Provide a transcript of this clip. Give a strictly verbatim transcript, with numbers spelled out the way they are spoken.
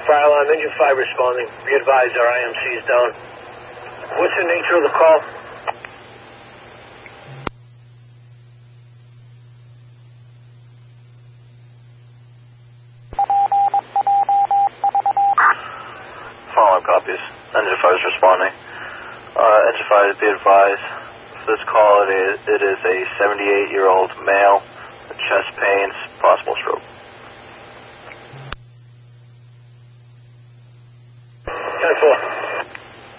Fire alarm, engine five responding. Be advised, our I M C is down. What's the nature of the call? Follow-up copies. Engine five is responding. Uh, Engine five, be advised, for this call it is, it is a seventy-eight-year-old male with chest pains, possible stroke.